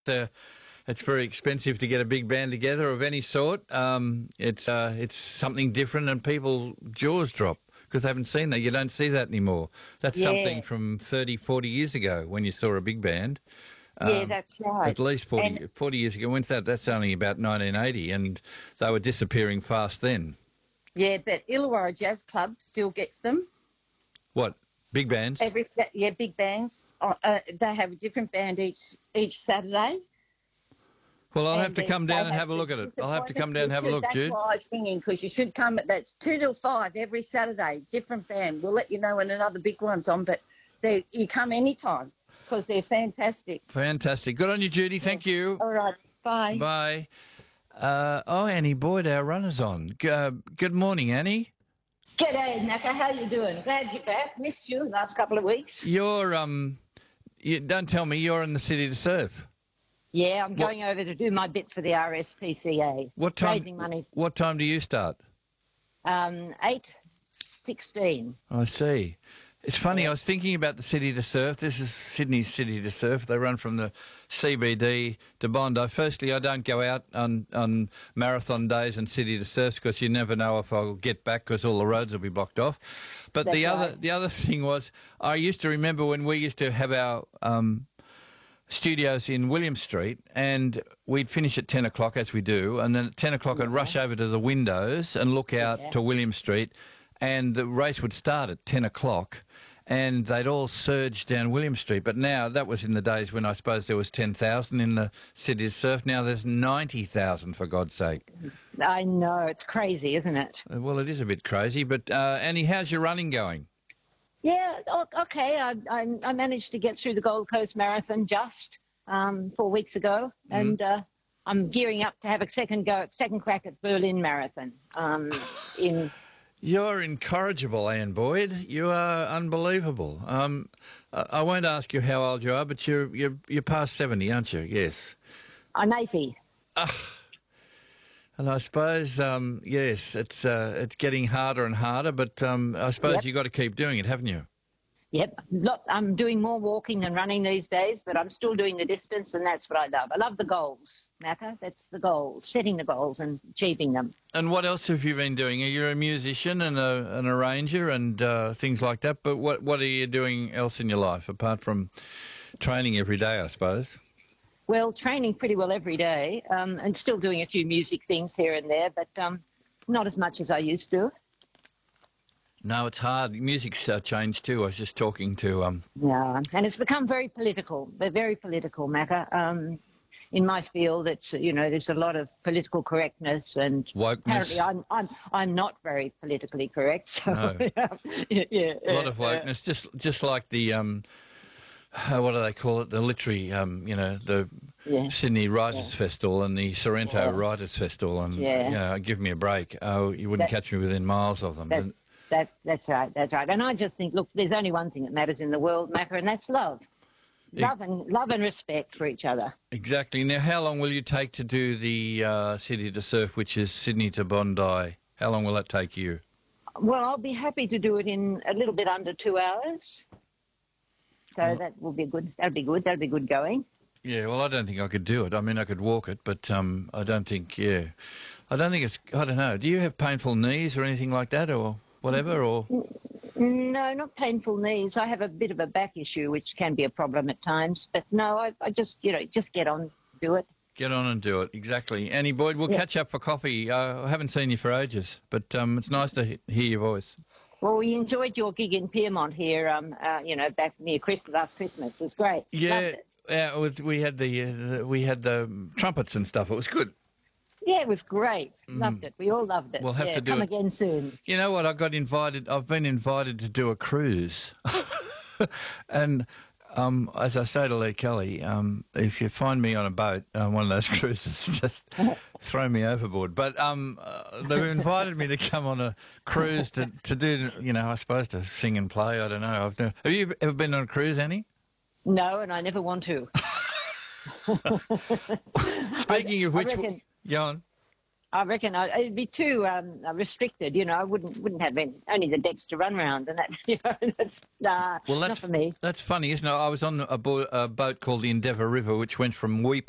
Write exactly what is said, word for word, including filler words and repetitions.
Uh, it's very expensive to get a big band together of any sort. Um, it's uh, it's something different, and people's jaws drop because they haven't seen that. You don't see that anymore. That's Yeah. something from thirty, forty years ago when you saw a big band. Yeah, Um, that's right. At least forty, And- forty years ago. When's that? That's only about nineteen eighty, and they were disappearing fast then. Yeah, but Illawarra Jazz Club still gets them. What? Big bands? Every yeah, big bands. Uh, uh, they have a different band each each Saturday. Well, I'll And have to they- come down they and have a this look at it. I'll have to come down and have a disappointment. look, That's Jude. why I was ringing, because you should come. That's two till five every Saturday. Different band. We'll let you know when another big one's on, but they you come anytime because they're fantastic. Fantastic. Good on you, Judy. Thank you. All right. Bye. Bye. Uh, oh, Annie Boyd, our runner's on. G- uh, good morning, Annie. G'day, Naka. How you doing? Glad you're back. Missed you the last couple of weeks. You're um, you, don't tell me you're in the city to surf. Yeah, I'm going over to do my bit for the R S P C A. What time? Raising money. What time do you start? Um, eight sixteen. I see. It's funny, I was thinking about the City to Surf. This is Sydney's City to Surf. They run from the C B D to Bondi. Firstly, I don't go out on, on marathon days and City to Surf because you never know if I'll get back because all the roads will be blocked off. But That's the other right. the other thing was, I used to remember when we used to have our um, studios in William Street, and we'd finish at ten o'clock, as we do, and then at ten o'clock I'd rush over to the windows and look out Yeah. to William Street, and the race would start at ten o'clock, and they'd all surge down William Street. But now, that was in the days when I suppose there was ten thousand in the City to Surf. Now there's ninety thousand, for God's sake. I know, it's crazy, isn't it? Uh, Well, it is a bit crazy, but uh, Annie, how's your running going? Yeah, o- okay. I, I, I managed to get through the Gold Coast Marathon just um, four weeks ago, and uh, I'm gearing up to have a second go, second crack at Berlin Marathon um, in. You're incorrigible, Anne Boyd. You are unbelievable. Um, I I won't ask you how old you are, but you're you're you're past seventy, aren't you? Yes. I'm eighty. And I suppose, um, yes, it's uh, it's getting harder and harder, but um, I suppose Yep. you've got to keep doing it, haven't you? Yep, Lot, I'm doing more walking than running these days, but I'm still doing the distance, and that's what I love. I love the goals, Naka. That's the goals, setting the goals and achieving them. And what else have you been doing? You're a musician and a, an arranger and uh, things like that, but what, what are you doing else in your life, apart from training every day, I suppose? Well, training pretty well every day, um, and still doing a few music things here and there, but um, not as much as I used to. No, it's hard. Music's uh, changed too. I was just talking to... Um, Yeah, and it's become very political, but very political, Macca. Um, in my field, it's, you know, there's a lot of political correctness, and Wokeness. apparently I'm I'm I'm not very politically correct. So No. yeah, yeah, A lot of uh, wokeness, just just like the um, uh, what do they call it? The literary, um, you know, the Yeah. Sydney Writers' Festival and the Sorrento Yeah. Writers' Festival, and Yeah. you know, give me a break. Oh, you wouldn't That- catch me within miles of them. That, And- that, that's right, that's right. And I just think, look, there's only one thing that matters in the world, Macca, and that's love. Yeah. Love and love and respect for each other. exactly. Now, how long will you take to do the uh, City to Surf, which is Sydney to Bondi? How long will that take you? Well, I'll be happy to do it in a little bit under two hours. So that will be good. That'll be good. That'll be good going. Yeah, well, I don't think I could do it. I mean, I could walk it, but um, I don't think, yeah. I don't think it's, I don't know. Do you have painful knees or anything like that or whatever? Or No, not painful knees. I have a bit of a back issue, which can be a problem at times. But no, I, I just, you know, just get on, do it. get on and do it, exactly. Annie Boyd, we'll Yeah. catch up for coffee. Uh, I haven't seen you for ages, but um, it's nice to he- hear your voice. Well, we enjoyed your gig in Piermont here, um, uh, you know, back near Christmas, last Christmas. It was great. Loved Yeah, it. yeah, with- we had the, uh, the we had the trumpets and stuff. It was good. Yeah, it was great. Loved it. We all loved it. Mm. We'll have yeah, to do come it. again soon. You know what? I got invited. I've been invited to do a cruise, and um, as I say to Lee Kelly, um, if you find me on a boat on one of those cruises, just throw me overboard. But um, uh, they've invited me to come on a cruise to, to do, you know, I suppose to sing and play. I don't know. I've never, have you ever been on a cruise, Annie? No, and I never want to. Speaking of I which, reckon- go on. I reckon I, it'd be too um, restricted. You know, I wouldn't wouldn't have any, only the decks to run around, and that. You know, that's, nah, Well, that's not for me. That's funny, isn't it? I was on a, bo- a boat called the Endeavour River, which went from Weipa